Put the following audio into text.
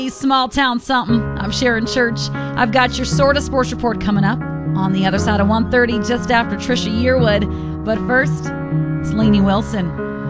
Small town something. I'm Sharon Church. I've got your sort of sports report coming up on the other side of 1:30, just after Trisha Yearwood. But first, it's Lainey Wilson.